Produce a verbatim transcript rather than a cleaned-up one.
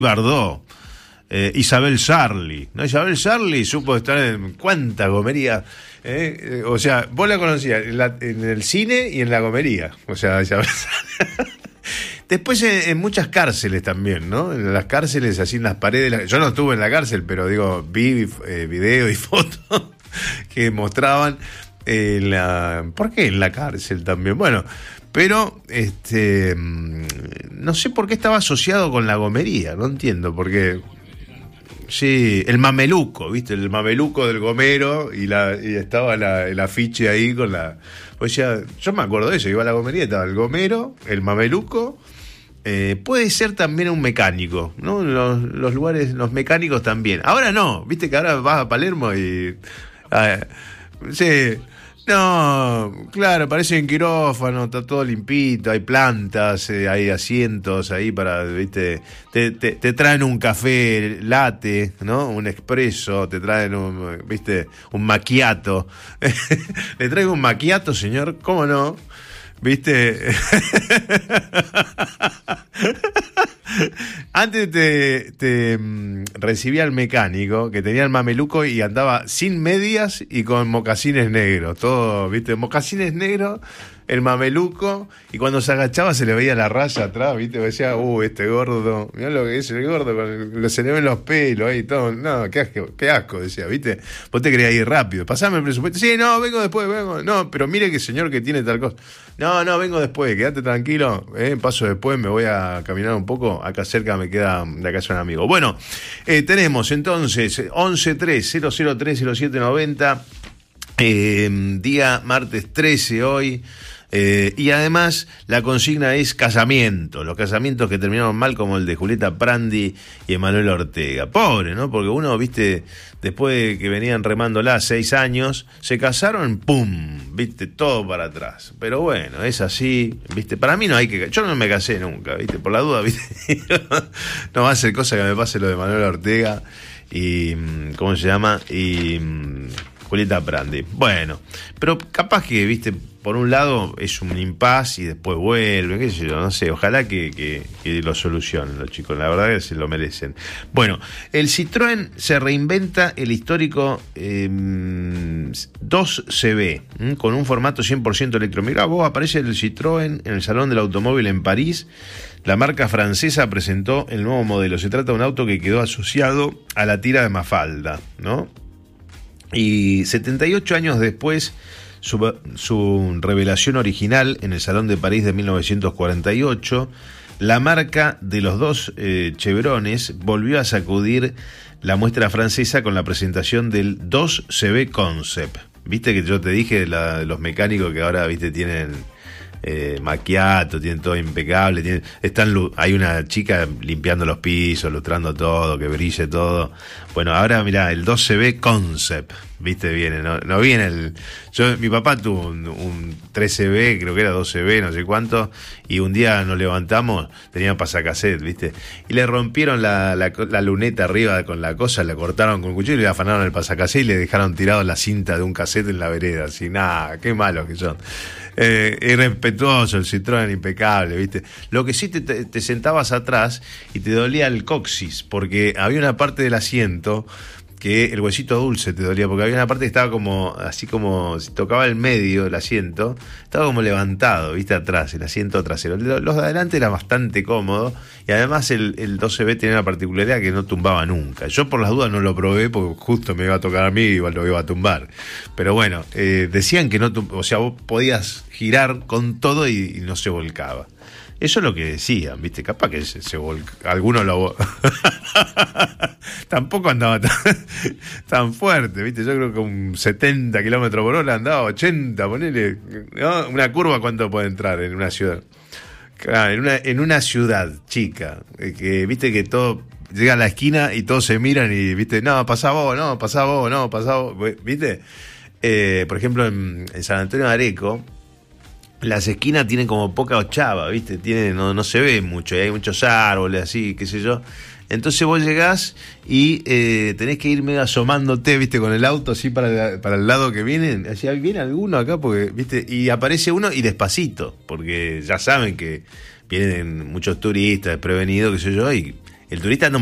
Bardot, eh, Isabel Sarli, ¿no? Isabel Sarli supo estar en cuánta gomería, eh, eh, o sea, vos la conocías en, la, en el cine y en la gomería, o sea, Isabel Sarli. Después en, en muchas cárceles también, ¿no? En las cárceles, así en las paredes, yo no estuve en la cárcel, pero digo, vi eh, video y fotos que mostraban eh, la, ¿por qué en la cárcel también? Bueno, pero este no sé por qué estaba asociado con la gomería, no entiendo por qué. Sí, el mameluco, ¿viste? El mameluco del gomero y la y estaba la, el afiche ahí con la... O sea, yo me acuerdo de eso, iba a la gomería, estaba el gomero, el mameluco, eh, puede ser también un mecánico, ¿no? Los, los lugares, los mecánicos también. Ahora no, ¿viste? Que ahora vas a Palermo y... Ah, sí... No, claro, parece un quirófano, está todo limpito, hay plantas, eh, hay asientos ahí para, viste, te, te, te traen un café latte, ¿no? Un expreso, te traen un, viste, un macchiato. ¿Le traigo un macchiato, señor? ¿Cómo no? ¿Viste? Antes te, te mm, recibía el mecánico que tenía el mameluco y andaba sin medias y con mocasines negros, todo, ¿viste? Mocasines negros, el mameluco, y cuando se agachaba se le veía la raya atrás, ¿viste? Me decía, uh, este gordo, mirá lo que es el gordo, con, se le ven los pelos ahí, todo, no, qué asco, qué asco, decía, ¿viste? Vos te querías ir rápido, pasame el presupuesto, sí, no, vengo después, vengo, no, pero mire que señor que tiene tal cosa, no, no, vengo después, quédate tranquilo, eh, paso después, me voy a caminar un poco, acá cerca me queda la casa de un amigo. Bueno, eh, tenemos entonces once tres cero cero tres cero siete noventa, eh, día martes trece hoy. Eh, y además la consigna es casamiento, los casamientos que terminaron mal, como el de Julieta Prandi y Emanuel Ortega. Pobre, ¿no? Porque uno, viste, después de que venían remándola seis años, se casaron, ¡pum! Viste, todo para atrás. Pero bueno, es así, viste, para mí no hay que... Yo no me casé nunca, viste, por la duda, viste, no va a ser cosa que me pase lo de Emanuel Ortega y... ¿cómo se llama? Y... Julieta Prandi. Bueno, pero capaz que, viste, por un lado es un impas y después vuelve, qué sé yo, no sé, ojalá que, que, que lo solucionen los chicos, la verdad que se lo merecen. Bueno, el Citroën se reinventa el histórico eh, dos C B, ¿m? Con un formato cien por ciento electro. Mirá, vos, aparece el Citroën en el Salón del Automóvil en París. La marca francesa presentó el nuevo modelo. Se trata de un auto que quedó asociado a la tira de Mafalda, ¿no? Y setenta y ocho años después, su, su revelación original en el Salón de París de mil novecientos cuarenta y ocho, la marca de los dos eh, chevrones volvió a sacudir la muestra francesa con la presentación del dos C B Concept. Viste que yo te dije de, la, de los mecánicos que ahora, viste, tienen eh, macchiato, tienen todo impecable, tienen, están, hay una chica limpiando los pisos, lustrando todo, que brille todo. Bueno, ahora mirá, el dos C B Concept, viste, viene, no, no viene el... Yo, mi papá tuvo un, un tres C B, creo que era dos C B, no sé cuánto, y un día nos levantamos, tenía pasacassette, viste, y le rompieron la, la, la luneta arriba con la cosa, la cortaron con cuchillo y le afanaron el pasacassette y le dejaron tirado la cinta de un cassette en la vereda, así, nada, qué malos que son. Eh, irrespetuoso, el Citroën impecable, viste. Lo que sí te, te, te sentabas atrás y te dolía el coxis, porque había una parte del asiento que el huesito dulce te dolía, porque había una parte que estaba como, así como, si tocaba el medio del asiento, estaba como levantado, viste, atrás, el asiento trasero. Los de adelante era bastante cómodo, y además el, el dos C B tenía una particularidad que no tumbaba nunca. Yo por las dudas no lo probé, porque justo me iba a tocar a mí y igual lo iba a tumbar. Pero bueno, eh, decían que no, o sea, vos podías girar con todo y, y no se volcaba. Eso es lo que decían, ¿viste? Capaz que se, se volca, alguno lo... Tampoco andaba tan, tan fuerte, ¿viste? Yo creo que un setenta kilómetros por hora andaba ochenta, ponele, ¿no? Una curva, ¿cuánto puede entrar en una ciudad? Claro, en una, en una ciudad chica, que viste que todo... Llega a la esquina y todos se miran y, viste, no, pasá vos, no, pasá vos, no, pasá vos, ¿viste? Eh, por ejemplo, en, en San Antonio de Areco, las esquinas tienen como poca ochava, ¿viste? Tienen, no, no se ve mucho, y hay muchos árboles así, qué sé yo. Entonces vos llegás y eh, tenés que ir medio asomándote, ¿viste? Con el auto así para, para el lado que vienen. Así, viene alguno acá, porque, ¿viste? Y aparece uno y despacito, porque ya saben que vienen muchos turistas desprevenidos, qué sé yo, y el turista no